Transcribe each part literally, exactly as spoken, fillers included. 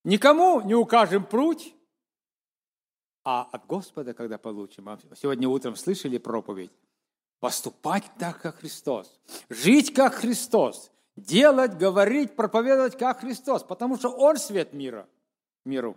никому не укажем путь, а от Господа, когда получим, а сегодня утром слышали проповедь, поступать так, как Христос, жить, как Христос, делать, говорить, проповедовать, как Христос, потому что Он свет мира, миру.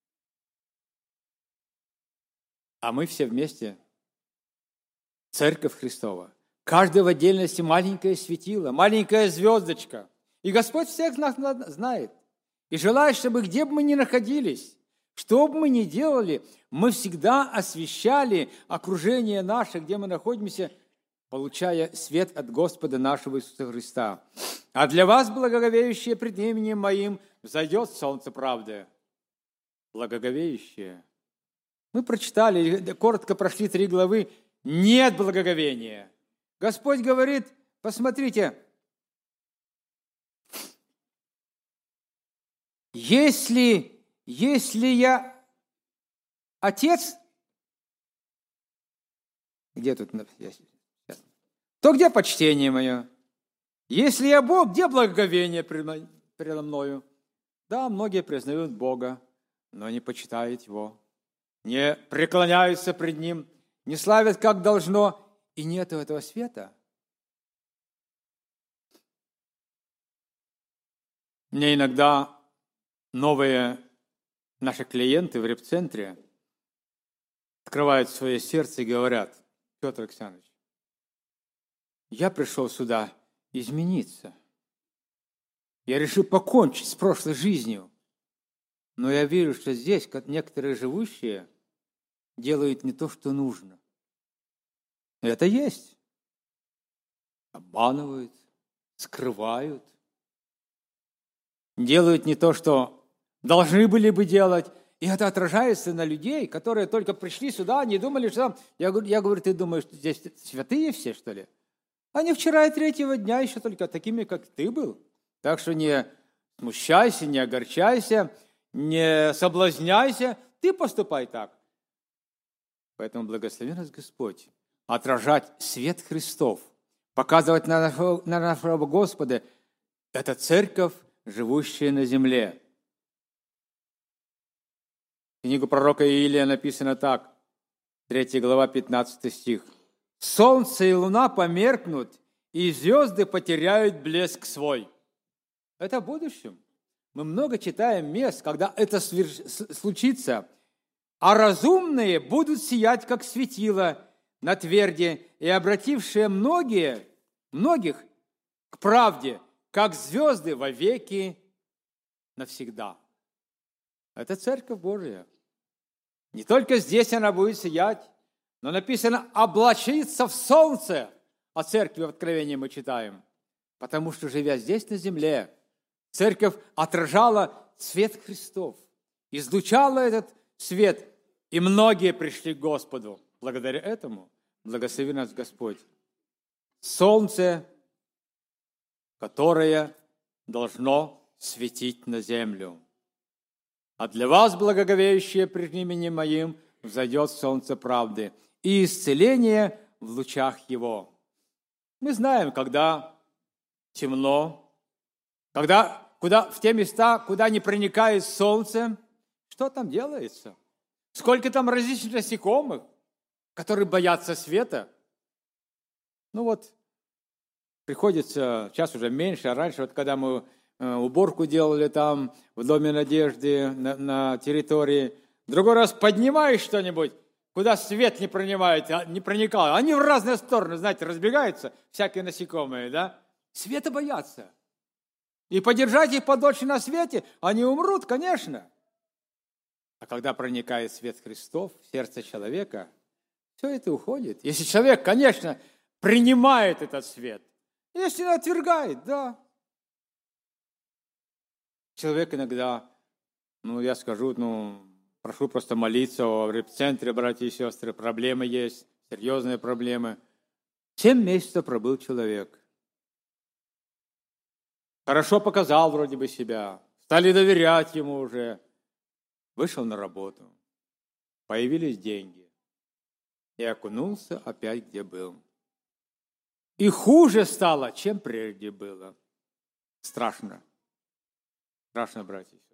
А мы все вместе Церковь Христова. Каждый в отдельности маленькое светило, маленькая звездочка. И Господь всех нас знает. И желает, чтобы где бы мы ни находились, что бы мы ни делали, мы всегда освещали окружение наше, где мы находимся, получая свет от Господа нашего Иисуса Христа. А для вас, благоговеющие пред именем Моим, взойдет солнце правды. Благоговеющие. Мы прочитали, коротко прошли три главы. Нет благоговения. Господь говорит, посмотрите, если, если я Отец, где тут, то где почтение мое? Если я Бог, где благоговение предо мною? Да, многие признают Бога, но не почитают Его, не преклоняются пред Ним, не славят, как должно, и нету этого света. Мне иногда новые наши клиенты в репцентре открывают свое сердце и говорят: Петр Александрович, я пришел сюда измениться. Я решил покончить с прошлой жизнью. Но я верю, что здесь, как некоторые живущие, делают не то, что нужно. Это есть. Обманывают, скрывают. Делают не то, что должны были бы делать. И это отражается на людей, которые только пришли сюда, не думали, что там... Я говорю, я говорю, ты думаешь, что здесь святые все, что ли? Они вчера и третьего дня еще только такими, как ты был. Так что не смущайся, не огорчайся, не соблазняйся. Ты поступай так. Поэтому благослови нас Господь отражать свет Христов, показывать на нашего, на нашего Господа. Это церковь, живущая на земле. Книгу пророка Иилия написано так, третья глава, пятнадцатый стих. «Солнце и луна померкнут, и звезды потеряют блеск свой». Это в будущем. Мы много читаем мест, когда это случится. «А разумные будут сиять, как светило на тверди, и обратившие многие, многих к правде, как звезды вовеки навсегда». Это Церковь Божия. Не только здесь она будет сиять, но написано «облачиться в солнце», о Церкви в Откровении мы читаем. Потому что, живя здесь на земле, Церковь отражала свет Христов, излучала этот свет, и многие пришли к Господу. Благодаря этому благослови нас Господь. Солнце, которое должно светить на землю. А для вас, благоговеющие пред именем Моим, взойдет солнце правды и исцеление в лучах Его. Мы знаем, когда темно, когда, куда, в те места, куда не проникает солнце, что там делается? Сколько там различных насекомых, которые боятся света? Ну вот, приходится, сейчас уже меньше, а раньше, вот когда мы уборку делали там, в Доме Надежды, на, на территории. Другой раз поднимаешь что-нибудь, куда свет не проникает, не проникал. Они в разные стороны, знаете, разбегаются, всякие насекомые, да? Света боятся. И подержать их подольше на свете, они умрут, конечно. А когда проникает свет Христов в сердце человека, все это уходит. Если человек, конечно, принимает этот свет, если он отвергает, да. Человек иногда, ну, я скажу, ну, прошу просто молиться в репцентре, братья и сестры, проблемы есть, серьезные проблемы. Семь месяцев пробыл человек. Хорошо показал вроде бы себя, стали доверять ему уже. Вышел на работу, появились деньги, и окунулся опять, где был. И хуже стало, чем прежде было. Страшно. Страшно, братья.